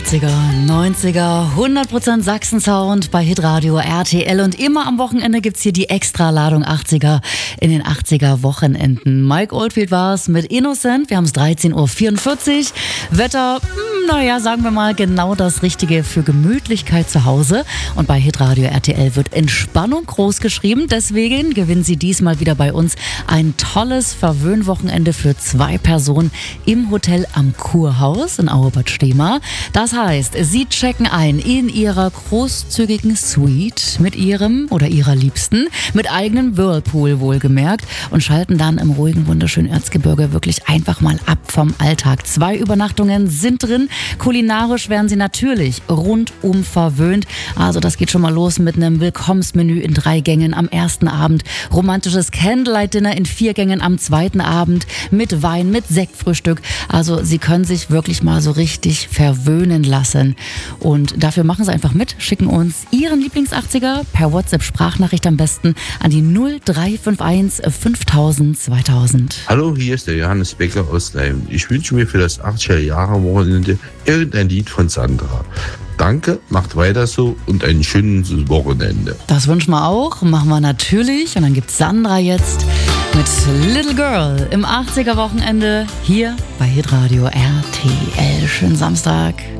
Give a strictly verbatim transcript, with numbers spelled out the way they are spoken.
achtziger, neunziger, hundert Prozent Sachsen-Sound bei Hitradio R T L und immer am Wochenende gibt's hier die Extraladung achtziger in den achtziger Wochenenden. Mike Oldfield war's mit Innocent, wir haben es dreizehn Uhr vierundvierzig. Wetter, naja, sagen wir mal genau das Richtige für Gemütlichkeit zu Hause und bei Hitradio R T L wird Entspannung groß geschrieben, deswegen gewinnen Sie diesmal wieder bei uns ein tolles Verwöhnwochenende für zwei Personen im Hotel am Kurhaus in Auerbad Stehmar. Das heißt, Sie checken ein in Ihrer großzügigen Suite mit Ihrem oder Ihrer Liebsten, mit eigenem Whirlpool wohlgemerkt und schalten dann im ruhigen, wunderschönen Erzgebirge wirklich einfach mal ab vom Alltag. Zwei Übernachtungen sind drin. Kulinarisch werden Sie natürlich rundum verwöhnt. Also das geht schon mal los mit einem Willkommensmenü in drei Gängen am ersten Abend, romantisches Candlelight-Dinner in vier Gängen am zweiten Abend, mit Wein, mit Sektfrühstück. Also Sie können sich wirklich mal so richtig verwöhnen lassen. Und dafür machen Sie einfach mit, schicken uns Ihren Lieblings-achtziger per WhatsApp-Sprachnachricht am besten an die null drei fünf eins fünftausend zweitausend. Hallo, hier ist der Johannes Becker aus Leim. Ich wünsche mir für das achtziger-Jahre-Wochenende irgendein Lied von Sandra. Danke, macht weiter so und ein schönes Wochenende. Das wünschen wir auch, machen wir natürlich. Und dann gibt's Sandra jetzt mit Little Girl im achtziger Wochenende hier bei Hitradio R T L. Schönen Samstag.